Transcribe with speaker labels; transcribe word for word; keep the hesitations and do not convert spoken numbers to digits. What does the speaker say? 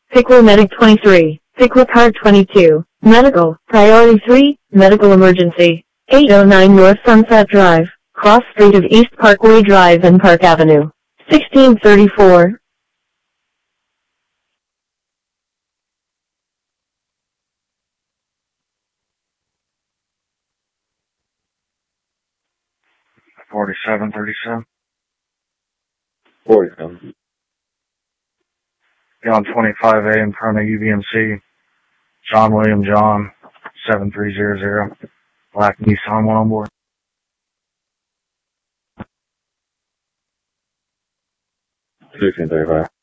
Speaker 1: Pickler Medic twenty-three, Pickler Car twenty-two, Medical, Priority three, Medical Emergency, eight oh nine North Sunset Drive, Cross Street of East Parkway Drive and Park Avenue, sixteen thirty-four.
Speaker 2: forty-seven thirty-seven.
Speaker 3: forty-seven.
Speaker 2: Be on twenty-five A in front of U B M C. John William John, seven three zero zero. Black Nissan, one on board.
Speaker 3: sixteen thirty-five.